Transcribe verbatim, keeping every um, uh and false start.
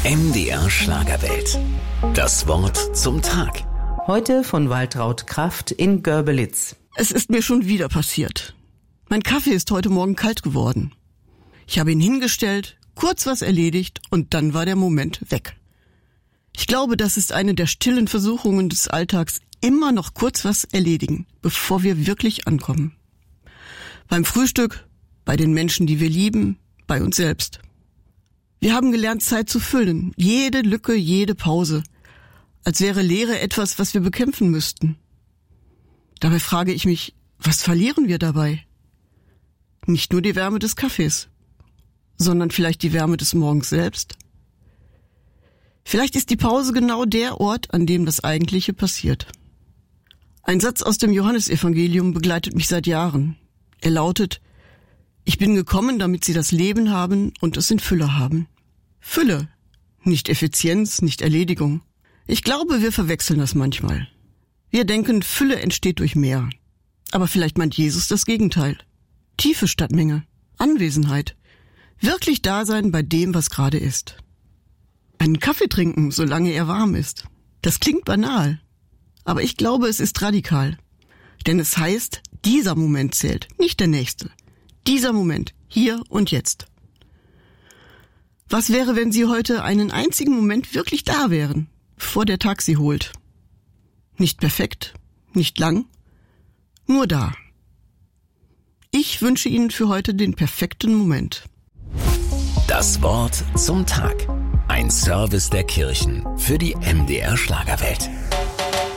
M D R Schlagerwelt. Das Wort zum Tag. Heute von Waltraud Kraft in Görbelitz. Es ist mir schon wieder passiert. Mein Kaffee ist heute Morgen kalt geworden. Ich habe ihn hingestellt, kurz was erledigt und dann war der Moment weg. Ich glaube, das ist eine der stillen Versuchungen des Alltags, immer noch kurz was erledigen, bevor wir wirklich ankommen. Beim Frühstück, bei den Menschen, die wir lieben, bei uns selbst. Wir haben gelernt, Zeit zu füllen, jede Lücke, jede Pause, als wäre Leere etwas, was wir bekämpfen müssten. Dabei frage ich mich, was verlieren wir dabei? Nicht nur die Wärme des Kaffees, sondern vielleicht die Wärme des Morgens selbst. Vielleicht ist die Pause genau der Ort, an dem das Eigentliche passiert. Ein Satz aus dem Johannesevangelium begleitet mich seit Jahren. Er lautet: Ich bin gekommen, damit sie das Leben haben und es in Fülle haben. Fülle, nicht Effizienz, nicht Erledigung. Ich glaube, wir verwechseln das manchmal. Wir denken, Fülle entsteht durch mehr. Aber vielleicht meint Jesus das Gegenteil. Tiefe statt Menge, Anwesenheit, wirklich da sein bei dem, was gerade ist. Einen Kaffee trinken, solange er warm ist. Das klingt banal, aber ich glaube, es ist radikal. Denn es heißt, dieser Moment zählt, nicht der nächste. Dieser Moment, hier und jetzt. Was wäre, wenn Sie heute einen einzigen Moment wirklich da wären, bevor der Tag Sie holt? Nicht perfekt, nicht lang, nur da. Ich wünsche Ihnen für heute den perfekten Moment. Das Wort zum Tag. Ein Service der Kirchen für die M D R Schlagerwelt.